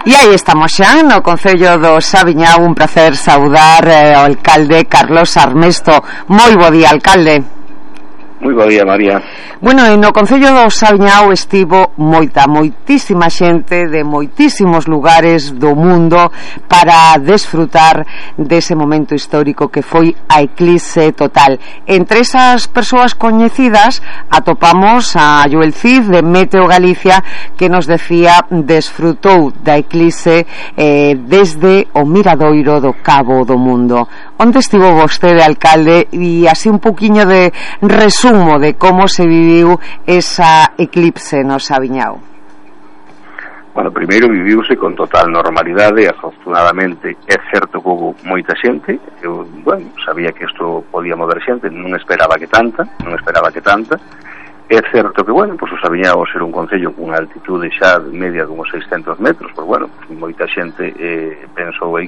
E aí estamos xa no Concello do Saviñao, un placer saudar ao alcalde Carlos Armesto. Moi bo día, alcalde. Moi bo día, María. Bueno, no Concello do Saviñao estivo moitísima xente de moitísimos lugares do mundo para desfrutar dese momento histórico que foi a eclipse total. Entre esas persoas coñecidas atopamos a Joel Cid de Meteo Galicia, que nos decía desfrutou da eclipse desde o miradoiro do Cabo do Mundo. Onde estivo vostede, alcalde? E así un poquinho de resumo de como se viviu esa eclipse no Saviñao. Bueno, primeiro viviuse con total normalidade, afortunadamente é certo que houve moita xente. Eu, bueno, sabía que isto podía mover xente, non esperaba que tanta. É certo que, bueno, pois o Saviñao ser un concello cunha altitude xa media de uns 600 metros, pois bueno, moita xente pensou aí